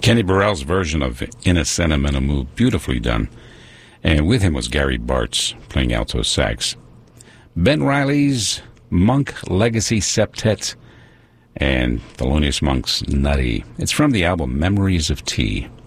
Kenny Burrell's version of In a Sentimental Mood, beautifully done. And with him was Gary Bartz playing alto sax. Ben Riley's Monk Legacy Septet and Thelonious Monk's Nutty. It's from the album Memories of Tea.